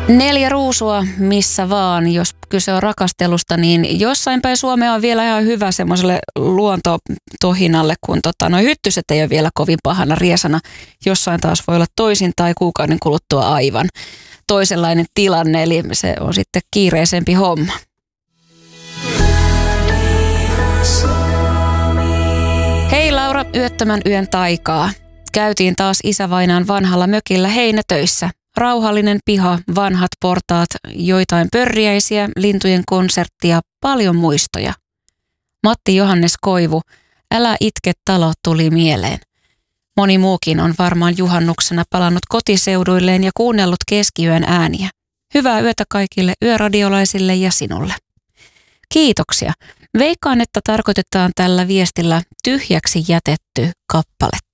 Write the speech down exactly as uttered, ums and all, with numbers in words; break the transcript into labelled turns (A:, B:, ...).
A: Neljä ruusua missä vaan, jos kyse on rakastelusta, niin jossain päin Suomea on vielä ihan hyvä semmoiselle luontotohinalle, kun tota, noi hyttyset ei ole vielä kovin pahana riesana. Jossain taas voi olla toisin tai kuukauden kuluttua aivan toisenlainen tilanne, eli se on sitten kiireisempi homma. Hei Laura, yöttömän yön taikaa. Käytiin taas isävainaan vanhalla mökillä heinätöissä. Rauhallinen piha, vanhat portaat, joitain pörriäisiä, lintujen konserttia, paljon muistoja. Matti Johannes Koivu, älä itke talo tuli mieleen. Moni muukin on varmaan juhannuksena palannut kotiseuduilleen ja kuunnellut keskiyön ääniä. Hyvää yötä kaikille yöradiolaisille ja sinulle. Kiitoksia. Veikkaan, että tarkoitetaan tällä viestillä tyhjäksi jätetty kappale.